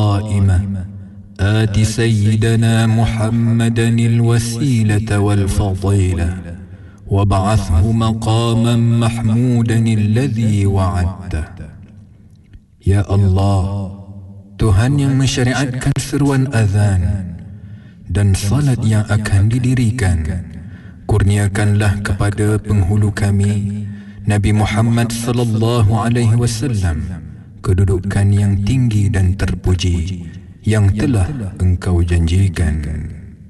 قائمة آت سيدنا محمدا الوسيلة والفضيلة وابعثه مقاما محمودا الذي وعدته. Ya Allah, Tuhan yang mensyariatkan seruan azan dan salat yang akan didirikan, kurniakanlah kepada penghulu kami Nabi Muhammad sallallahu alaihi wasallam kedudukan yang tinggi dan terpuji yang telah Engkau janjikan.